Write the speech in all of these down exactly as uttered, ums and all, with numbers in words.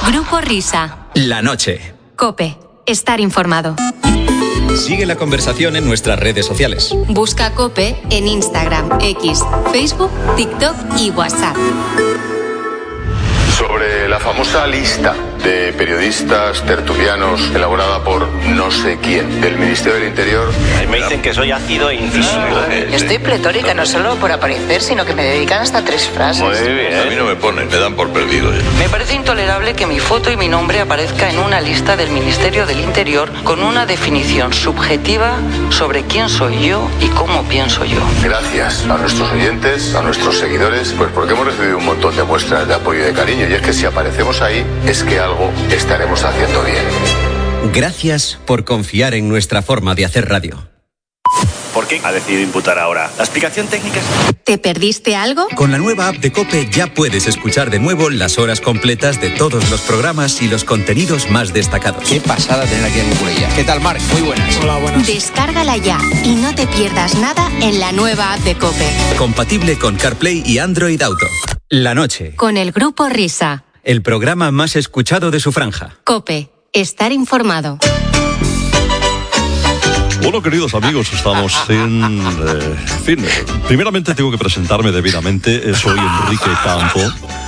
Grupo Risa. La noche. COPE. Estar informado. Sigue la conversación en nuestras redes sociales. Busca COPE en Instagram, X, Facebook, TikTok y WhatsApp. Sobre la famosa lista de periodistas tertulianos elaborada por no sé quién del Ministerio del Interior. A mí me dicen que soy ácido e incisivo. Estoy pletórica, no solo por aparecer, sino que me dedican hasta tres frases. Muy bien. A mí no me ponen, me dan por perdido. Me parece intolerable que mi foto y mi nombre aparezca en una lista del Ministerio del Interior con una definición subjetiva sobre quién soy yo y cómo pienso yo. Gracias a nuestros oyentes, a nuestros seguidores, pues porque hemos recibido un montón de muestras de apoyo y de cariño. Y es que si aparecemos ahí, es que algo estaremos haciendo bien. Gracias por confiar en nuestra forma de hacer radio. ¿Por qué ha decidido imputar ahora? ¿La explicación técnica es...? ¿Te perdiste algo? Con la nueva app de COPE ya puedes escuchar de nuevo las horas completas de todos los programas y los contenidos más destacados. Qué pasada tener aquí a Cucurella. ¿Qué tal, Marc? Muy buenas. Hola, buenas. Descárgala ya y no te pierdas nada en la nueva app de COPE. Compatible con CarPlay y Android Auto. La noche. Con el Grupo Risa. El programa más escuchado de su franja. COPE. Estar informado. Bueno, queridos amigos, estamos en... Eh, en fin, eh, primeramente tengo que presentarme debidamente. Eh, soy Enrique Campo.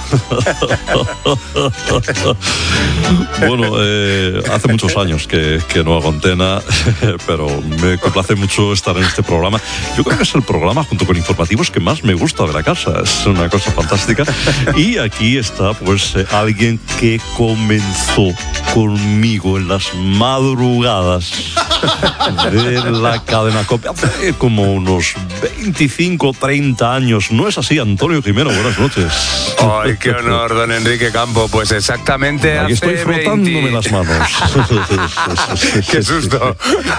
Bueno, eh, hace muchos años que, que no hago antena, pero me complace mucho estar en este programa. Yo creo que es el programa, junto con informativos, que más me gusta de la casa. Es una cosa fantástica. Y aquí está, pues, eh, alguien que comenzó conmigo en las madrugadas de la cadena COPE hace como unos veinticinco, treinta años. ¿No es así, Antonio Jimeno? Buenas noches. Ay, qué honor, don Enrique Campo. Pues exactamente aquí hace estoy frotándome veinte... las manos. Qué susto.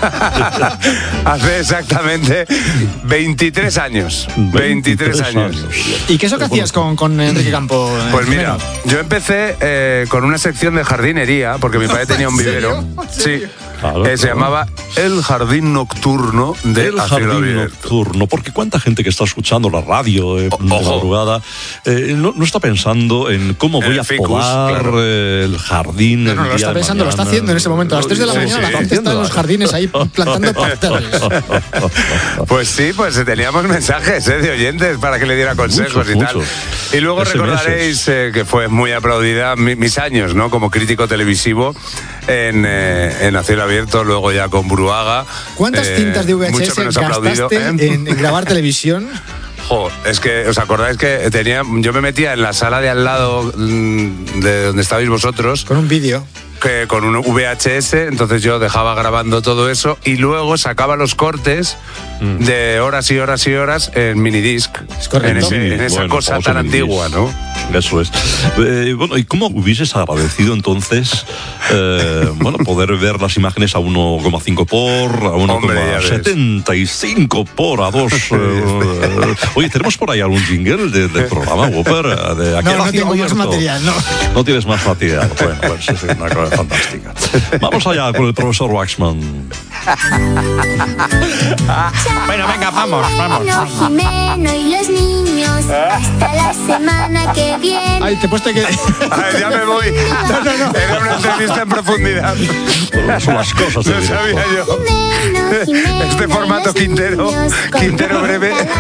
Hace exactamente veintitrés años. veintitrés años. ¿Y qué es lo que hacías con, con Enrique Campo? Pues mira, yo empecé eh, con una sección de jardinería, porque mi padre tenía un vivero. Sí. Claro, eh, se claro. llamaba El Jardín Nocturno de El A Cielo Jardín Abierto. Nocturno, porque cuánta gente que está escuchando la radio eh, de madrugada eh, no, no está pensando en cómo voy El a ficus, podar claro. eh, el jardín. No, el no, lo día está de pensando, lo está mañana. haciendo en ese momento. A las tres de la Sí, mañana sí, la sí. gente está en los jardines ahí plantando pasteles. Pues sí, pues teníamos mensajes eh, de oyentes para que le diera consejos Muchos, y tal. muchos. Y luego S M S. recordaréis eh, que fue muy aplaudida mi- mis años, ¿no? Como crítico televisivo en, eh, en A Cielo Abierto, luego ya con Buruaga. ¿Cuántas Eh, cintas de V H mucho S menos gastaste aplaudido, ¿eh? en, en grabar televisión? Jo, es que, ¿os acordáis que tenía, yo me metía en la sala de al lado mm, de donde estabais vosotros? Con un vídeo. Que con un V H S, entonces yo dejaba grabando todo eso y luego sacaba los cortes mm. de horas y horas y horas en minidisc. Es correcto. En, ese- en esa Bueno, cosa famoso tan minidisc. antigua, ¿no? Eso es. Eh, bueno, ¿y cómo hubieses agradecido entonces eh, bueno, poder ver las imágenes a uno coma cinco por, a uno Hombre, ya coma ves. setenta y cinco por, a dos? Eh, oye, ¿tenemos por ahí algún jingle de- del programa, Whopper? De aquel No, no A Cielo tengo más Abierto. material, no. No tienes más material. Bueno, pues es una cosa fantástica. Vamos allá con el profesor Waxman. Bueno, venga, vamos, vamos. Jimeno y los niños hasta la semana que viene. Ay, te he puesto que... Ay, ya me voy. No, no, no. Era una entrevista en profundidad. Son las cosas. No sabía yo. Jimeno, Jimeno, Este formato los Quintero, niños con Quintero breve.